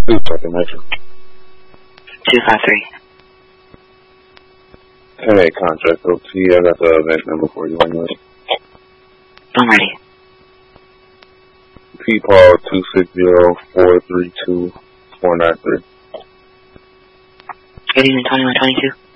Who's talking, Metro? 253. 10-8 contract OT. I got the event number for you. I'm ready. P-Paul 260-432-493. Good evening, 2122.